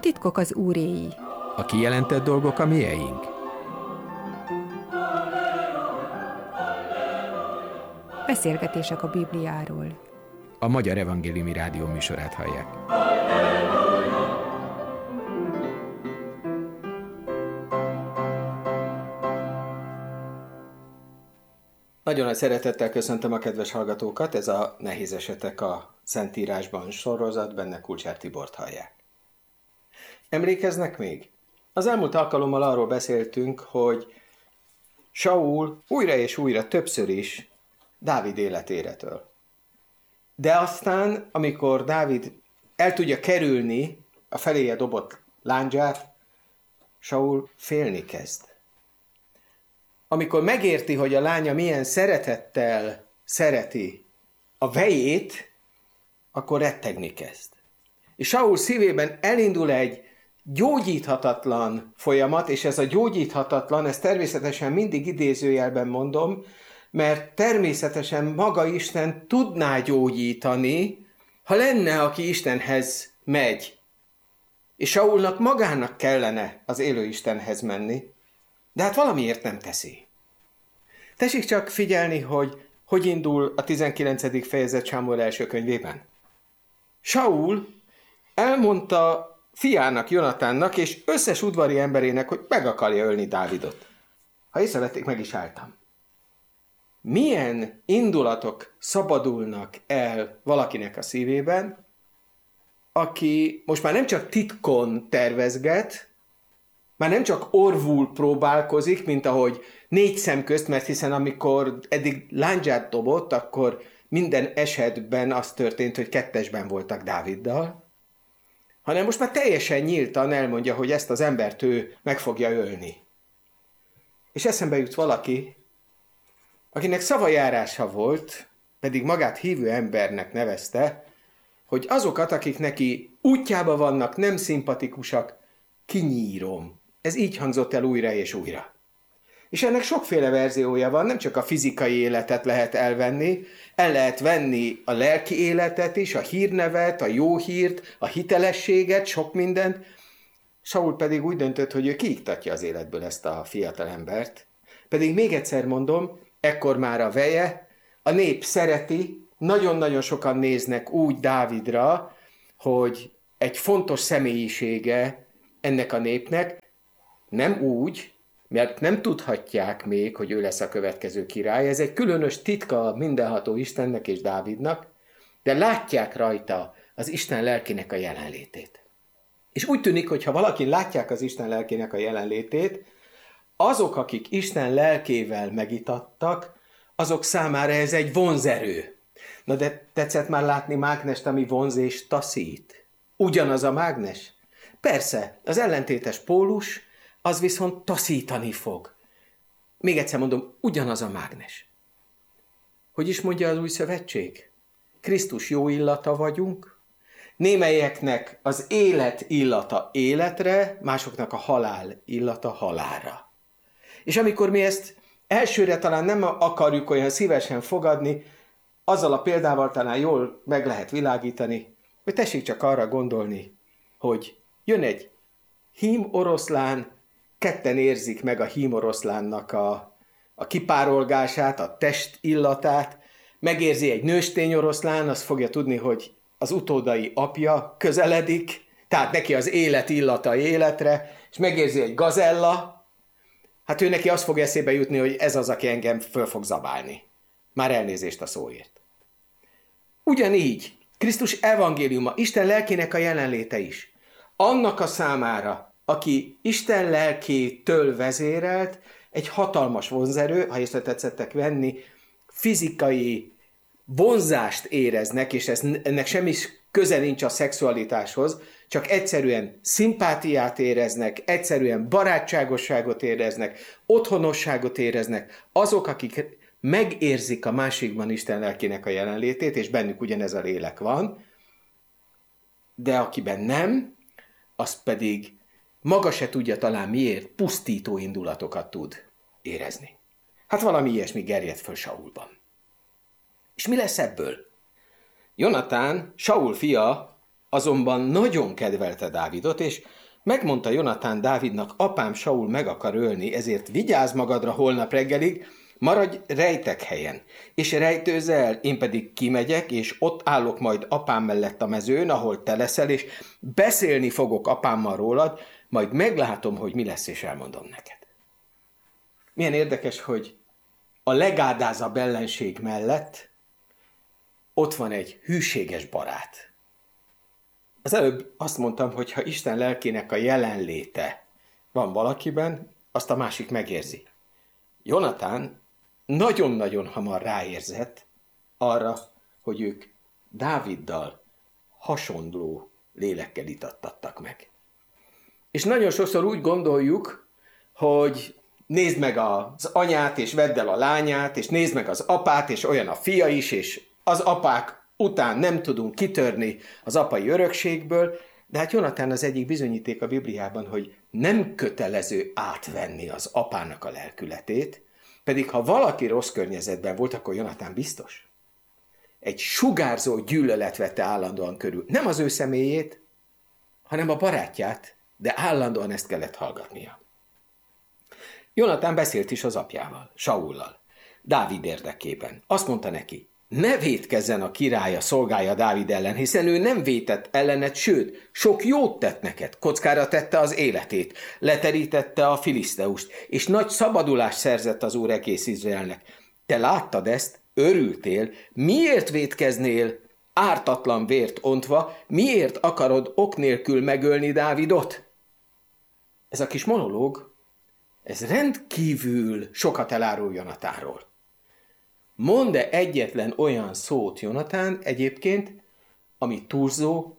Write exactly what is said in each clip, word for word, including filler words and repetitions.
titkok az Úréi. A kijelentett dolgok a mieink. Beszélgetések a Bibliáról. A Magyar Evangéliumi Rádió műsorát hallják. Nagyon nagy szeretettel köszöntöm a kedves hallgatókat, ez a Nehéz esetek a Szentírásban sorozat, benne Kulcsár Tibort hallják. Emlékeznek még? Az elmúlt alkalommal arról beszéltünk, hogy Saul újra és újra többször is Dávid életére től. De aztán, amikor Dávid el tudja kerülni a feléje dobott lándzsát, Saul félni kezd. Amikor megérti, hogy a lánya milyen szeretettel szereti a vejét, akkor rettegni kezd. És Saul szívében elindul egy gyógyíthatatlan folyamat, és ez a gyógyíthatatlan, ezt természetesen mindig idézőjelben mondom, mert természetesen maga Isten tudná gyógyítani, ha lenne, aki Istenhez megy. És Saulnak magának kellene az élő Istenhez menni, de hát valamiért nem teszi. Tessék csak figyelni, hogy hogy indul a tizenkilencedik fejezet Sámuel első könyvében. Saul elmondta fiának, Jonatánnak és összes udvari emberének, hogy meg akarja ölni Dávidot. Ha észrevették, meg is álltam. Milyen indulatok szabadulnak el valakinek a szívében, aki most már nem csak titkon tervezget, már nem csak orvul próbálkozik, mint ahogy négy szem közt, mert hiszen amikor eddig lándzsát dobott, akkor minden esetben az történt, hogy kettesben voltak Dáviddal, hanem most már teljesen nyíltan elmondja, hogy ezt az embert ő meg fogja ölni. És eszembe jut valaki, akinek szavajárása volt, pedig magát hívő embernek nevezte, hogy azokat, akik neki útjába vannak, nem szimpatikusak, kinyírom. Ez így hangzott el újra és újra. És ennek sokféle verziója van, nem csak a fizikai életet lehet elvenni, el lehet venni a lelki életet is, a hírnevet, a jó hírt, a hitelességet, sok mindent. Saul pedig úgy döntött, hogy ő kiiktatja az életből ezt a fiatal embert. Pedig még egyszer mondom, ekkor már a veje, a nép szereti, nagyon-nagyon sokan néznek úgy Dávidra, hogy egy fontos személyisége ennek a népnek, nem úgy, mert nem tudhatják még, hogy ő lesz a következő király. Ez egy különös titka a mindenható Istennek és Dávidnak, de látják rajta az Isten lelkének a jelenlétét. És úgy tűnik, hogy ha valaki látják az Isten lelkének a jelenlétét, azok, akik Isten lelkével megitattak, azok számára ez egy vonzerő. Na de tetszett már látni mágnest, ami vonz és taszít? Ugyanaz a mágnes? Persze, az ellentétes pólus, az viszont taszítani fog. Még egyszer mondom, ugyanaz a mágnes. Hogy is mondja az új szövetség? Krisztus jó illata vagyunk, némelyeknek az élet illata életre, másoknak a halál illata halálra. És amikor mi ezt elsőre talán nem akarjuk olyan szívesen fogadni, azzal a példával talán jól meg lehet világítani, hogy tessék csak arra gondolni, hogy jön egy hím oroszlán, ketten érzik meg a hím oroszlánnak a, a kipárolgását, a test illatát, megérzi egy nőstény oroszlán, az fogja tudni, hogy az utódai apja közeledik, tehát neki az élet illata életre, és megérzi egy gazella, hát ő neki az fog eszébe jutni, hogy ez az, aki engem föl fog zabálni. Már elnézést a szóért. Ugyanígy Krisztus evangéliuma, Isten lelkének a jelenléte is. Annak a számára, aki Isten lelkétől vezérelt, egy hatalmas vonzerő, ha észre tetszettek venni, fizikai vonzást éreznek, és ez, ennek semmi köze nincs a szexualitáshoz, csak egyszerűen szimpátiát éreznek, egyszerűen barátságosságot éreznek, otthonosságot éreznek, azok, akik megérzik a másikban Isten lelkének a jelenlétét, és bennük ugyanez a lélek van, de akiben nem, az pedig maga se tudja talán miért, pusztító indulatokat tud érezni. Hát valami ilyesmi gerjed föl Saulban. És mi lesz ebből? Jonatán, Saul fia, azonban nagyon kedvelte Dávidot, és megmondta Jonatán Dávidnak, apám Saul meg akar ölni, ezért vigyázz magadra holnap reggelig, maradj rejtek helyen, és rejtőzz el, én pedig kimegyek, és ott állok majd apám mellett a mezőn, ahol te leszel, és beszélni fogok apámmal rólad, majd meglátom, hogy mi lesz, és elmondom neked. Milyen érdekes, hogy a legádázabb ellenség mellett ott van egy hűséges barát. Az előbb azt mondtam, hogy ha Isten lelkének a jelenléte van valakiben, azt a másik megérzi. Jonatán nagyon-nagyon hamar ráérzett arra, hogy ők Dáviddal hasonló lélekkel itattattak meg. És nagyon sokszor úgy gondoljuk, hogy nézd meg az anyát, és vedd el a lányát, és nézd meg az apát, és olyan a fia is, és az apák után nem tudunk kitörni az apai örökségből, de hát Jonatán az egyik bizonyíték a Bibliában, hogy nem kötelező átvenni az apának a lelkületét, pedig ha valaki rossz környezetben volt, akkor Jonatán biztos. Egy sugárzó gyűlölet vette állandóan körül. Nem az ő személyét, hanem a barátját, de állandóan ezt kellett hallgatnia. Jonatán beszélt is az apjával, Saullal, Dávid érdekében. Azt mondta neki, ne vétkezzen a király a szolgája Dávid ellen, hiszen ő nem vétett ellened, sőt, sok jót tett neked, kockára tette az életét, leterítette a filiszteust, és nagy szabadulást szerzett az Úr egész Izraelnek. Te láttad ezt, örültél, miért vétkeznél, ártatlan vért ontva, miért akarod ok nélkül megölni Dávidot? Ez a kis monológ, ez rendkívül sokat elárul Jonatánról. Mond-e egyetlen olyan szót Jonatán egyébként, ami túlzó,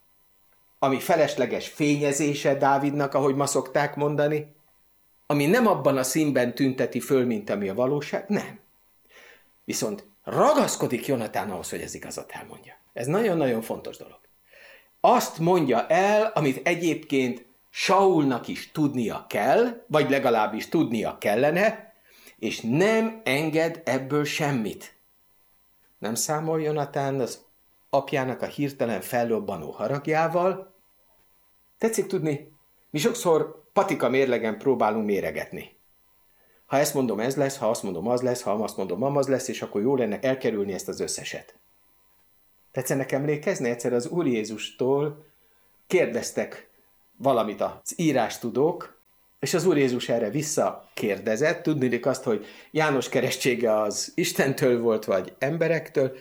ami felesleges fényezése Dávidnak, ahogy ma szokták mondani, ami nem abban a színben tünteti föl, mint ami a valóság? Nem. Viszont ragaszkodik Jonatán ahhoz, hogy ez igazat elmondja. Ez nagyon-nagyon fontos dolog. Azt mondja el, amit egyébként Saulnak is tudnia kell, vagy legalábbis tudnia kellene, és nem enged ebből semmit. Nem számol Jonatán az apjának a hirtelen fellobbanó haragjával? Tetszik tudni, mi sokszor patika mérlegen próbálunk méregetni. Ha ezt mondom, ez lesz, ha azt mondom, az lesz, ha azt mondom, az lesz, és akkor jó lenne elkerülni ezt az összeset. Tetszenek emlékezni? Egyszer az Úr Jézustól kérdeztek valamit az írástudók, és az Úr Jézus erre visszakérdezett, tudniillik azt, hogy János keresztsége az Istentől volt, vagy emberektől,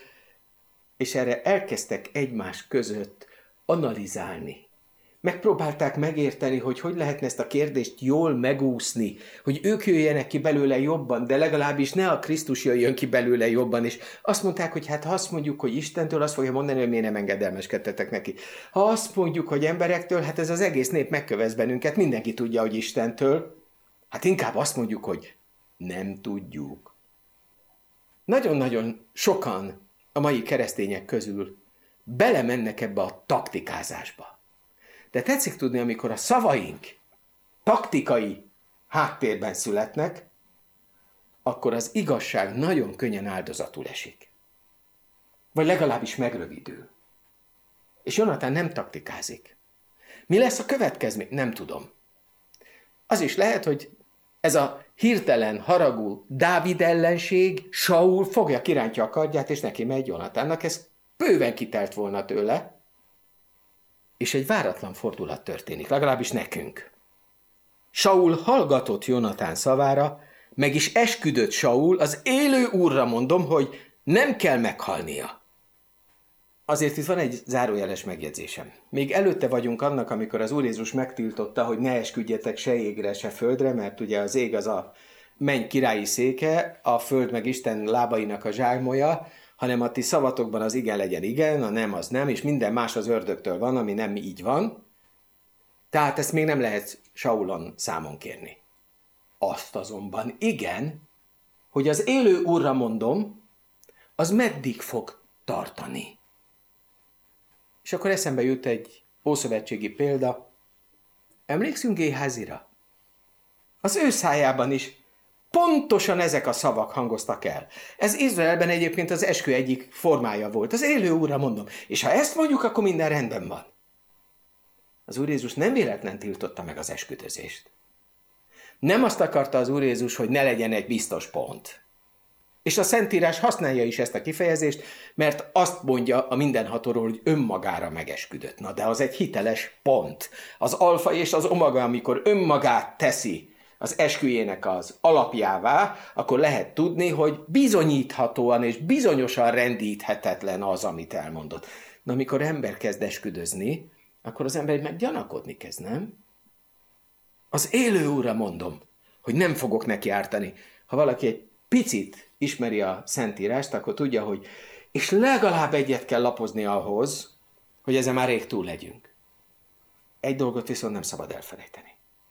és erre elkezdtek egymás között analizálni. Megpróbálták megérteni, hogy hogy lehetne ezt a kérdést jól megúszni, hogy ők jöjjenek ki belőle jobban, de legalábbis ne a Krisztus jöjjön ki belőle jobban, és azt mondták, hogy hát ha azt mondjuk, hogy Istentől, azt fogja mondani, hogy miért nem engedelmeskedtetek neki. Ha azt mondjuk, hogy emberektől, hát ez az egész nép megkövez bennünket, mindenki tudja, hogy Istentől. Hát inkább azt mondjuk, hogy nem tudjuk. Nagyon-nagyon sokan a mai keresztények közül belemennek ebbe a taktikázásba. De tetszik tudni, amikor a szavaink taktikai háttérben születnek, akkor az igazság nagyon könnyen áldozatul esik. Vagy legalábbis megrövidül. És Jonatán nem taktikázik. Mi lesz a következmény? Nem tudom. Az is lehet, hogy ez a hirtelen haragú Dávid ellenség, Saul fogja, kirántja a kardját, és neki megy Jonatánnak. Ez bőven kitelt volna tőle, és egy váratlan fordulat történik, legalábbis nekünk. Saul hallgatott Jonatán szavára, meg is esküdött Saul, az élő Úrra mondom, hogy nem kell meghalnia. Azért itt van egy zárójeles megjegyzésem. Még előtte vagyunk annak, amikor az Úr Jézus megtiltotta, hogy ne esküdjetek se égre, se földre, mert ugye az ég az a menny királyi széke, a föld meg Isten lábainak a zsákmolya, hanem a ti szavatokban az igen legyen igen, a nem az nem, és minden más az ördögtől van, ami nem így van. Tehát ezt még nem lehet Saulon számon kérni. Azt azonban igen, hogy az élő Úrra mondom, az meddig fog tartani. És akkor eszembe jut egy ószövetségi példa. Emlékszünk Géházira? Az ő szájában is pontosan ezek a szavak hangoztak el. Ez Izraelben egyébként az eskü egyik formája volt. Az élő Úrra mondom. És ha ezt mondjuk, akkor minden rendben van. Az Úr Jézus nem véletlen tiltotta meg az esküdözést. Nem azt akarta az Úr Jézus, hogy ne legyen egy biztos pont. És a Szentírás használja is ezt a kifejezést, mert azt mondja a mindenhatóról, hogy önmagára megesküdött. Na, de az egy hiteles pont. Az alfa és az omega, amikor önmagát teszi az esküjének az alapjává, akkor lehet tudni, hogy bizonyíthatóan és bizonyosan rendíthetetlen az, amit elmondott. Na, amikor ember kezd esküdözni, akkor az ember meg gyanakodni kezd, nem? Az élő Úrra mondom, hogy nem fogok neki ártani. Ha valaki egy picit ismeri a Szentírást, akkor tudja, hogy és legalább egyet kell lapozni ahhoz, hogy ezen már rég túl legyünk. Egy dolgot viszont nem szabad elfelejteni.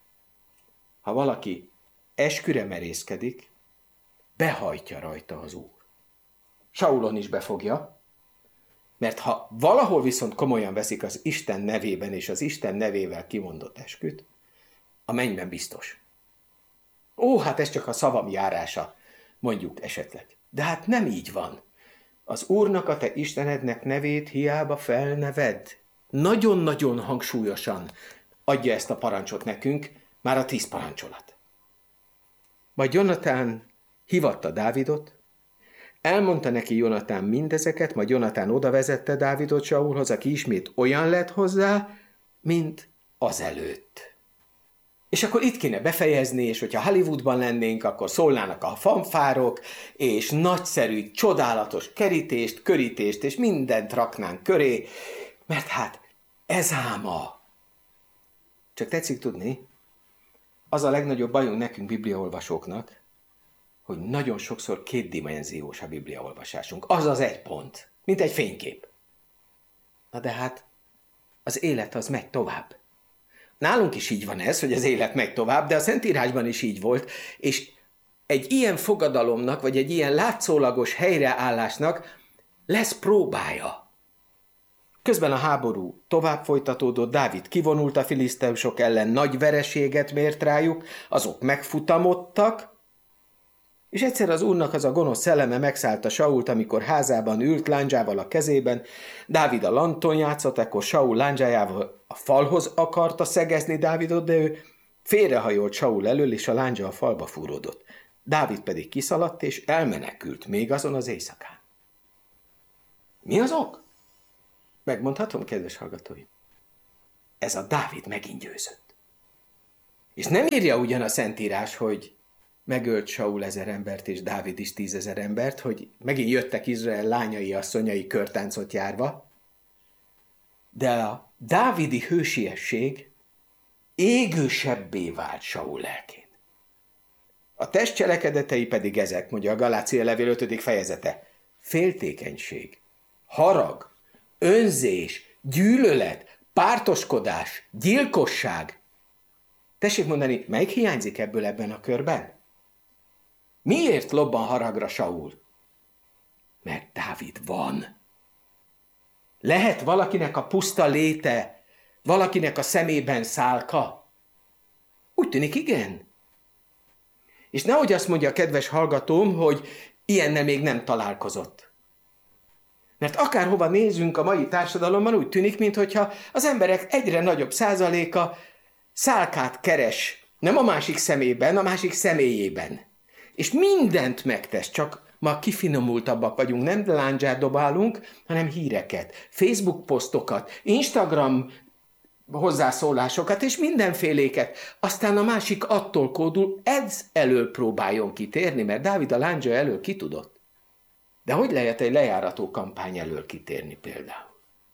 Ha valaki esküre merészkedik, behajtja rajta az Úr. Saulon is befogja, mert ha valahol viszont komolyan veszik az Isten nevében és az Isten nevével kimondott esküt, a mennyben biztos. Ó, hát ez csak a szavam járása, mondjuk esetleg. De hát nem így van. Az Úrnak, a te Istenednek nevét hiába felneved. Nagyon-nagyon hangsúlyosan adja ezt a parancsot nekünk, már a tíz parancsolat. Majd Jonatán hívatta Dávidot, elmondta neki Jonatán mindezeket, majd Jonatán oda vezette Dávidot Saulhoz, aki ismét olyan lett hozzá, mint azelőtt. És akkor itt kéne befejezni, és hogyha Hollywoodban lennénk, akkor szólnának a fanfárok, és nagyszerű, csodálatos kerítést, körítést, és mindent raknánk köré, mert hát ez ám a... Csak tetszik tudni, az a legnagyobb bajunk nekünk bibliaolvasóknak, hogy nagyon sokszor kétdimenziós a bibliaolvasásunk. Az az egy pont, mint egy fénykép. Na de hát az élet az megy tovább. Nálunk is így van ez, hogy az élet megy tovább, de a Szentírásban is így volt, és egy ilyen fogadalomnak, vagy egy ilyen látszólagos helyreállásnak lesz próbája. Közben a háború tovább folytatódott, Dávid kivonult a filiszteusok ellen, nagy vereséget mért rájuk, azok megfutamodtak, és egyszer az Úrnak az a gonosz szelleme megszállta Sault, amikor házában ült lándzsával a kezében. Dávid a lanton játszott, ekkor Saul lándzsájával a falhoz akarta szegezni Dávidot, de ő félrehajolt Saul elől, és a lándzsa a falba fúródott. Dávid pedig kiszaladt, és elmenekült még azon az éjszakán. Mi az ok? Megmondhatom, kedves hallgatóim? Ez a Dávid megint győzött. És nem írja ugyan a Szentírás, hogy megölt Saul ezer embert, és Dávid is tízezer embert, hogy megint jöttek Izrael lányai, asszonyai körtáncot járva, de a dávidi hősiesség égősebbé vált Saul lelkén. A test cselekedetei pedig ezek, mondja a Galácia levél ötödik fejezete. Féltékenység, harag, önzés, gyűlölet, pártoskodás, gyilkosság. Tessék mondani, melyik hiányzik ebből ebben a körben? Miért lobban haragra Saul? Mert Dávid van. Lehet valakinek a puszta léte, valakinek a szemében szálka? Úgy tűnik, igen. És nehogy azt mondja a kedves hallgatóm, hogy ilyennel még nem találkozott. Mert akárhova nézünk a mai társadalomban, úgy tűnik, mintha az emberek egyre nagyobb százaléka szálkát keres, nem a másik szemében, a másik személyében. És mindent megtesz, csak ma kifinomultabbak vagyunk, nem lándzsát dobálunk, hanem híreket, Facebook posztokat, Instagram hozzászólásokat, és mindenféléket. Aztán a másik attól kódul, ez elől próbáljon kitérni, mert Dávid a lándzsa elől kitudott. De hogy lehet egy lejárató kampány elől kitérni például?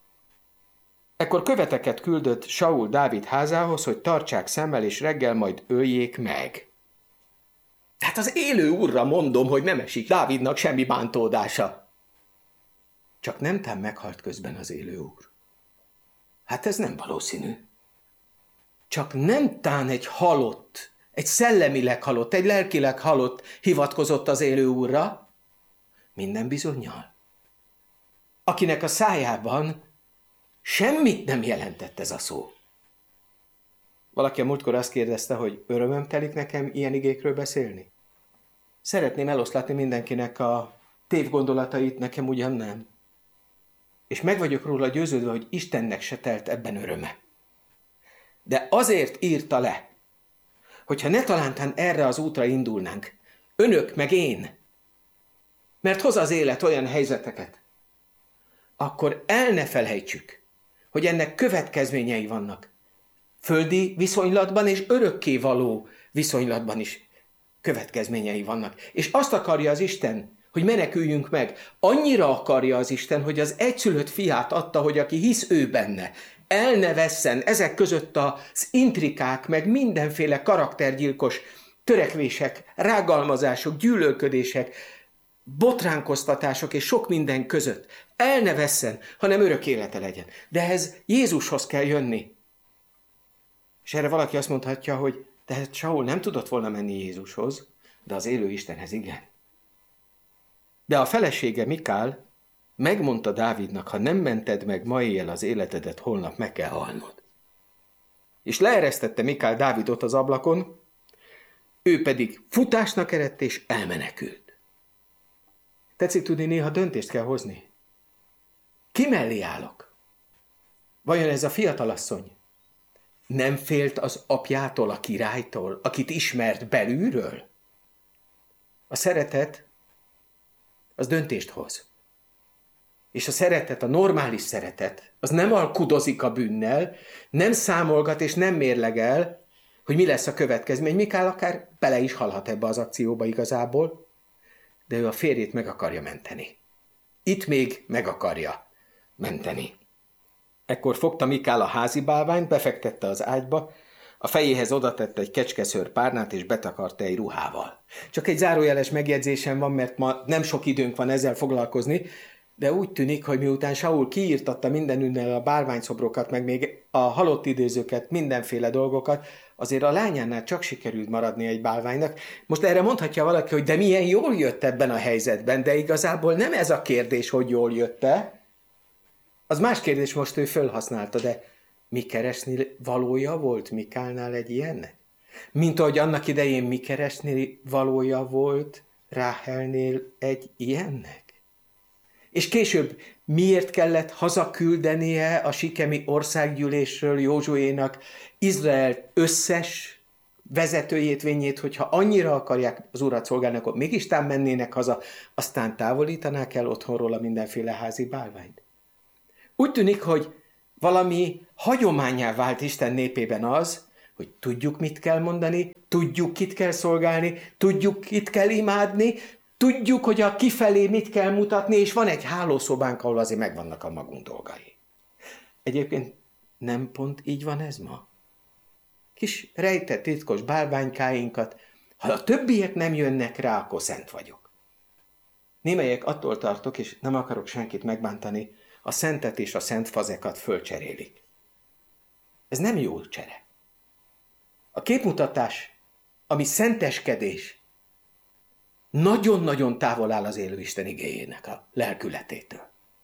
Ekkor követeket küldött Saul Dávid házához, hogy tartsák szemmel, és reggel majd öljék meg. Tehát az élő Úrra mondom, hogy nem esik Dávidnak semmi bántódása. Csak nem tám meghalt közben az élő Úr. Hát ez nem valószínű. Csak nem tán egy halott, egy szellemileg halott, egy lelkileg halott hivatkozott az élő Úrra, minden bizonnyal. Akinek a szájában semmit nem jelentett ez a szó. Valaki a múltkor azt kérdezte, hogy örömöm telik nekem ilyen igékről beszélni? Szeretném eloszlatni mindenkinek a tévgondolatait, nekem ugyan nem. És meg vagyok róla győződve, hogy Istennek se telt ebben öröme. De azért írta le, hogyha ne talántán erre az útra indulnánk, önök meg én, mert hoz az élet olyan helyzeteket, akkor el ne felejtsük, hogy ennek következményei vannak. Földi viszonylatban és örökkévaló viszonylatban is következményei vannak. És azt akarja az Isten, hogy meneküljünk meg. Annyira akarja az Isten, hogy az egyszülött fiát adta, hogy aki hisz ő benne, el ne vesszen ezek között az intrikák, meg mindenféle karaktergyilkos törekvések, rágalmazások, gyűlölködések, botránkoztatások és sok minden között. El ne vesszen, hanem örök élete legyen. De ehhez Jézushoz kell jönni. És erre valaki azt mondhatja, hogy de hát Saul nem tudott volna menni Jézushoz, de az élő Istenhez igen. De a felesége Mikál megmondta Dávidnak, ha nem mented meg ma éjjel az életedet, holnap meg kell halnod. És leeresztette Mikál Dávidot az ablakon, ő pedig futásnak eredt és elmenekült. Tetszik tudni, néha döntést kell hozni. Ki mellé állok? Vajon ez a fiatalasszony nem félt az apjától, a királytól, akit ismert belülről? A szeretet az döntést hoz. És a szeretet, a normális szeretet, az nem alkudozik a bűnnel, nem számolgat és nem mérlegel, hogy mi lesz a következmény. Mikál akár bele is halhat ebbe az akcióba igazából, de ő a férjét meg akarja menteni. Itt még meg akarja menteni. Ekkor fogta Mikál a házi bálványt, befektette az ágyba, a fejéhez odatette egy kecskeszőr párnát, és betakarta egy ruhával. Csak egy zárójeles megjegyzésem van, mert ma nem sok időnk van ezzel foglalkozni, de úgy tűnik, hogy miután Saul kiírtatta mindenünnel a bálványszobrokat, meg még a halott idézőket, mindenféle dolgokat, azért a lányánál csak sikerült maradni egy bálványnak. Most erre mondhatja valaki, hogy de milyen jól jött ebben a helyzetben, de igazából nem ez a kérdés, hogy jól jött-e. Az más kérdés, most ő fölhasználta, de mi keresni valója volt Mikálnál egy ilyennek? Mint ahogy annak idején mi keresni valója volt Ráhelnél egy ilyennek? És később miért kellett hazaküldenie a sikemi országgyűlésről Józsuénak Izrael összes vezetőjétvényét, hogyha annyira akarják az urat szolgálni, akkor mégis tám mennének haza, aztán távolítanák el otthonról a mindenféle házi bálványt. Úgy tűnik, hogy valami hagyománnyá vált Isten népében az, hogy tudjuk, mit kell mondani, tudjuk, kit kell szolgálni, tudjuk, kit kell imádni, tudjuk, hogy a kifelé mit kell mutatni, és van egy hálószobánk, ahol azért megvannak a magunk dolgai. Egyébként nem pont így van ez ma? Kis rejtett titkos bálványkáinkat, ha a többiek nem jönnek rá, akkor szent vagyok. Némelyek attól tartok, és nem akarok senkit megbántani, a szentet és a szent fazekat fölcserélik. Ez nem jó csere. A képmutatás, ami szenteskedés, nagyon-nagyon távol áll az élő Isten igéjének a lelkületétől.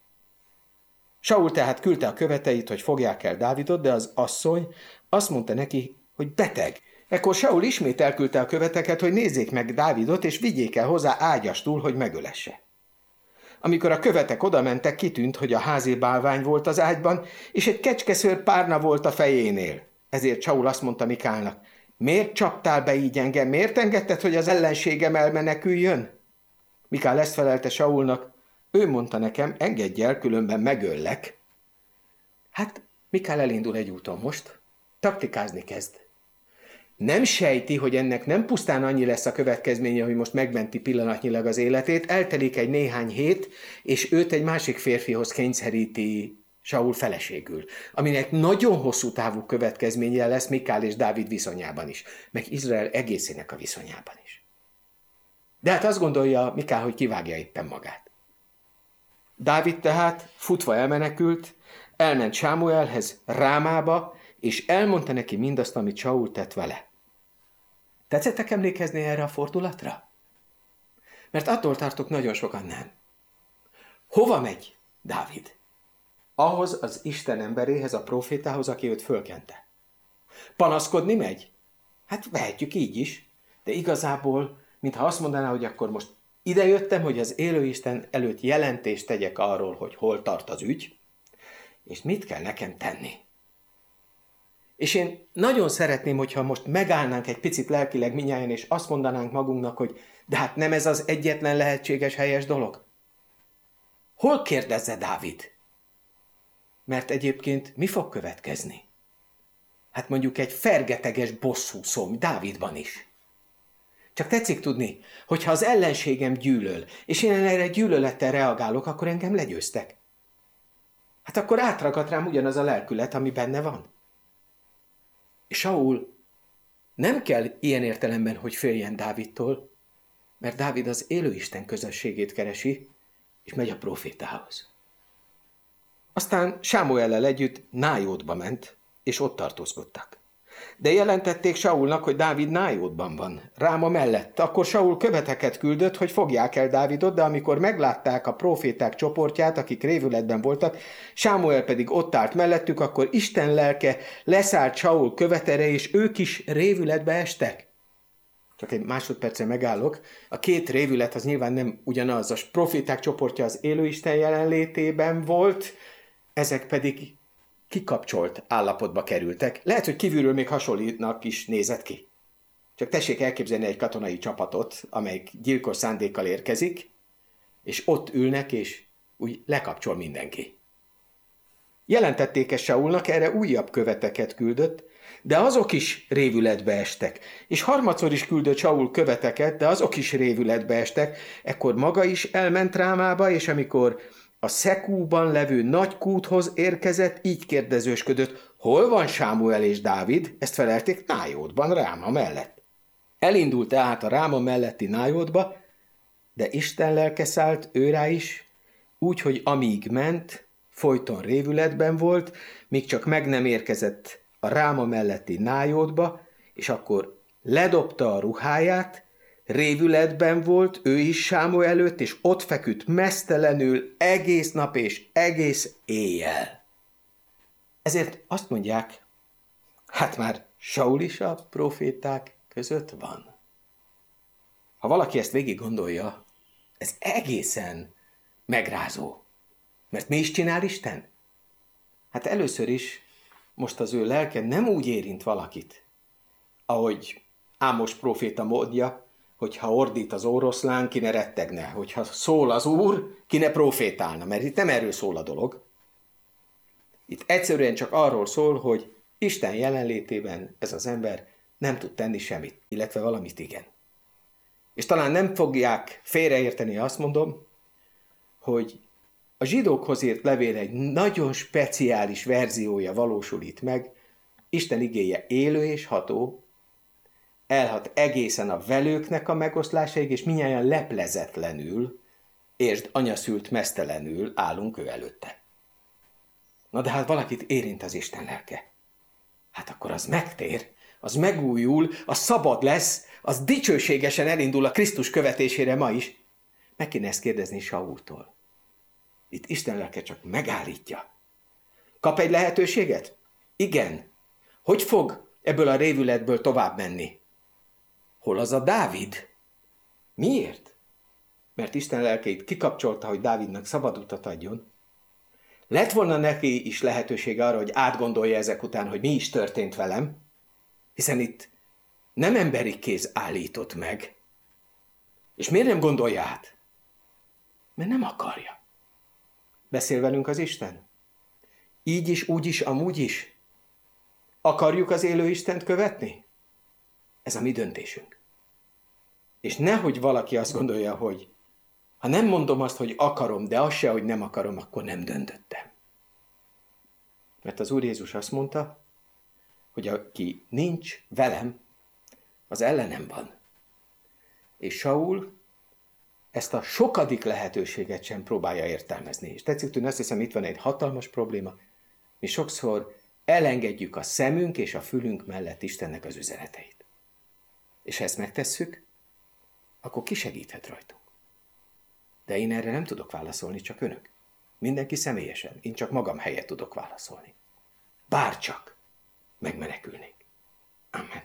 Saul tehát küldte a követeit, hogy fogják el Dávidot, de az asszony azt mondta neki, hogy beteg. Ekkor Saul ismét elküldte a követeket, hogy nézzék meg Dávidot, és vigyék el hozzá ágyastul, hogy megölesse. Amikor a követek odamentek, kitűnt, hogy a házi bálvány volt az ágyban, és egy kecskeszőr párna volt a fejénél. Ezért Saul azt mondta Mikálnak, miért csaptál be így engem? Miért engedted, hogy az ellenségem elmeneküljön? Mikál ezt felelte Saulnak, ő mondta nekem, engedj el, különben megöllek. Hát Mikál elindul egy úton most, taktikázni kezd. Nem sejti, hogy ennek nem pusztán annyi lesz a következménye, hogy most megmenti pillanatnyilag az életét, eltelik egy néhány hét, és őt egy másik férfihoz kényszeríti Saul feleségül, aminek nagyon hosszú távú következménye lesz Mikál és Dávid viszonyában is, meg Izrael egészének a viszonyában is. De hát azt gondolja Mikál, hogy kivágja éppen magát. Dávid tehát futva elmenekült, elment Sámuelhez, Rámába, és elmondta neki mindazt, amit Saul tett vele. Tetszettek emlékezni erre a fordulatra? Mert attól tartok, nagyon sokan nem. Hova megy Dávid? Ahhoz az Isten emberéhez, a profétához, aki őt fölkente. Panaszkodni megy? Hát vehetjük így is, de igazából mintha azt mondaná, hogy akkor most idejöttem, hogy az élőisten előtt jelentést tegyek arról, hogy hol tart az ügy, és mit kell nekem tenni. És én nagyon szeretném, hogyha most megállnánk egy picit lelkileg mindnyájan, és azt mondanánk magunknak, hogy de hát nem ez az egyetlen lehetséges helyes dolog. Hol kérdezze Dávid? Mert egyébként mi fog következni? Hát mondjuk egy fergeteges bosszúszom Dávidban is. Csak tetszik tudni, hogyha az ellenségem gyűlöl, és én erre gyűlölettel reagálok, akkor engem legyőztek. Hát akkor átragadt rám ugyanaz a lelkület, ami benne van. És Saul nem kell ilyen értelemben, hogy féljen Dávidtól, mert Dávid az élőisten közösségét keresi, és megy a profétához. Aztán Sámuellel együtt Nájótba ment, és ott tartózkodtak. De jelentették Saulnak, hogy Dávid Nájótban van, Ráma mellett. Akkor Saul követeket küldött, hogy fogják el Dávidot, de amikor meglátták a proféták csoportját, akik révületben voltak, Sámuel pedig ott állt mellettük, akkor Isten lelke leszállt Saul követere, és ők is révületbe estek. Csak egy másodpercre megállok. A két révület az nyilván nem ugyanaz. A proféták csoportja az élőisten jelenlétében volt, ezek pedig kikapcsolt állapotba kerültek. Lehet, hogy kívülről még hasonlítnak is nézett ki. Csak tessék elképzelni egy katonai csapatot, amelyik gyilkos szándékkal érkezik, és ott ülnek, és úgy lekapcsol mindenki. Jelentették ezt Saulnak, erre újabb követeket küldött, de azok is révületbe estek. És harmadszor is küldött Saul követeket, de azok is révületbe estek. Ekkor maga is elment Rámába, és amikor a Szekúban levő nagy kúthoz érkezett, így kérdezősködött, hol van Sámuel és Dávid? Ezt felelték Nájótban, Ráma mellett. Elindult tehát a Ráma melletti Nájótba, de Isten lelke szállt őrá is, úgy, hogy amíg ment, folyton révületben volt, míg csak meg nem érkezett a Ráma melletti Nájótba, és akkor ledobta a ruháját, révületben volt, ő is Sámuel előtt, és ott feküdt meztelenül egész nap és egész éjjel. Ezért azt mondják, hát már Saul is a proféták között van. Ha valaki ezt végig gondolja, ez egészen megrázó. Mert mi is csinál Isten? Hát először is most az ő lelke nem úgy érint valakit, ahogy Ámos próféta mondja, hogyha ordít az oroszlán, ki ne rettegne, hogyha szól az Úr, ki ne profétálna, mert itt nem erről szól a dolog. Itt egyszerűen csak arról szól, hogy Isten jelenlétében ez az ember nem tud tenni semmit, illetve valamit igen. És talán nem fogják félreérteni, azt mondom, hogy a zsidókhoz írt levél egy nagyon speciális verziója valósul itt meg, Isten igéje élő és ható, elhat egészen a velőknek a megoszlásáig, és mindnyájan leplezetlenül, és anyaszült meztelenül állunk ő előtte. Na de hát valakit érint az Isten lelke. Hát akkor az megtér, az megújul, az szabad lesz, az dicsőségesen elindul a Krisztus követésére ma is. Meg kéne ezt kérdezni Saultól. Itt Isten lelke csak megállítja. Kap egy lehetőséget? Igen. Hogy fog ebből a révületből tovább menni? Hol az a Dávid? Miért? Mert Isten lelkeit kikapcsolta, hogy Dávidnak szabad utat adjon. Lett volna neki is lehetősége arra, hogy átgondolja ezek után, hogy mi is történt velem, hiszen itt nem emberi kéz állított meg. És miért nem gondolja át? Mert nem akarja. Beszél velünk az Isten? Így is, úgy is, amúgy is. Akarjuk az élő Istent követni? Ez a mi döntésünk. És nehogy valaki azt gondolja, hogy ha nem mondom azt, hogy akarom, de azt se, hogy nem akarom, akkor nem döntöttem. Mert az Úr Jézus azt mondta, hogy aki nincs velem, az ellenem van. És Saul ezt a sokadik lehetőséget sem próbálja értelmezni. És tetszik tudni, azt hiszem, itt van egy hatalmas probléma. Mi sokszor elengedjük a szemünk és a fülünk mellett Istennek az üzeneteit. És ha ezt megtesszük, akkor ki segíthet rajtunk. De én erre nem tudok válaszolni, csak önök. Mindenki személyesen. Én csak magam helyett tudok válaszolni. Bárcsak megmenekülnék. Amen.